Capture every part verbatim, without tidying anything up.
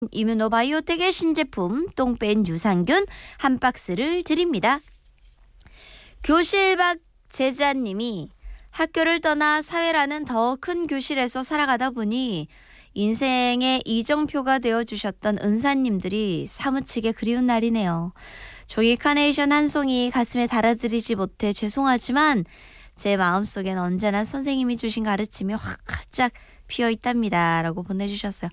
이뮤노바이오텍의 신제품 똥뺀 유산균 한 박스를 드립니다. 교실 밖 제자님이 학교를 떠나 사회라는 더 큰 교실에서 살아가다 보니 인생의 이정표가 되어주셨던 은사님들이 사무치게 그리운 날이네요. 종이 카네이션 한 송이 가슴에 달아드리지 못해 죄송하지만 제 마음속엔 언제나 선생님이 주신 가르침이 활짝 피어있답니다. 라고 보내주셨어요.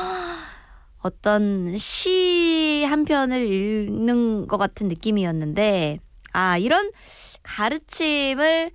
어떤 시 한 편을 읽는 것 같은 느낌이었는데 아 이런 가르침을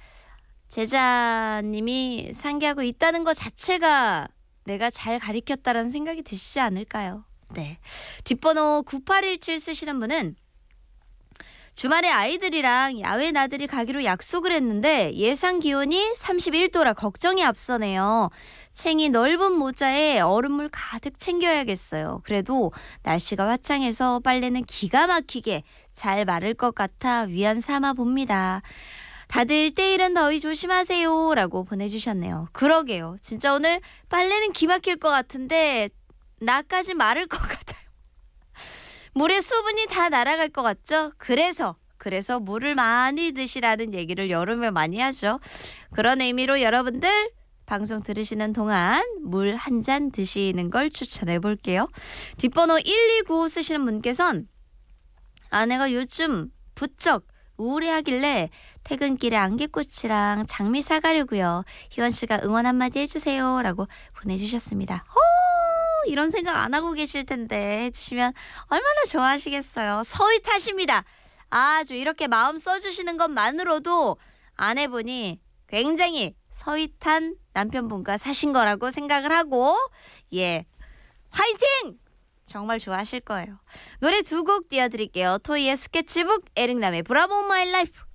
제자님이 상기하고 있다는 것 자체가 내가 잘 가르쳤다라는 생각이 드시지 않을까요? 네. 뒷번호 구팔일칠 쓰시는 분은 주말에 아이들이랑 야외 나들이 가기로 약속을 했는데 예상 기온이 삼십일 도라 걱정이 앞서네요. 챙이 넓은 모자에 얼음물 가득 챙겨야겠어요. 그래도 날씨가 화창해서 빨래는 기가 막히게 잘 마를 것 같아 위안 삼아 봅니다. 다들 때이른 더위 조심하세요 라고 보내주셨네요. 그러게요. 진짜 오늘 빨래는 기막힐 것 같은데 나까지 마를 것 같아요. 물에 수분이 다 날아갈 것 같죠? 그래서 그래서 물을 많이 드시라는 얘기를 여름에 많이 하죠. 그런 의미로 여러분들 방송 들으시는 동안 물 한 잔 드시는 걸 추천해 볼게요. 뒷번호 일이구오 쓰시는 분께서는 아내가 요즘 부쩍 우울해하길래 퇴근길에 안개꽃이랑 장미 사가려고요. 희원 씨가 응원 한마디 해주세요 라고 보내주셨습니다. 호! 이런 생각 안 하고 계실 텐데 해주시면 얼마나 좋아하시겠어요. 서윗하십니다. 아주 이렇게 마음 써주시는 것만으로도 아내분이 굉장히 서윗한 남편분과 사신 거라고 생각을 하고 예 화이팅! 정말 좋아하실 거예요. 노래 두 곡 띄워드릴게요. 토이의 스케치북, 에릭남의 브라보 마이 라이프.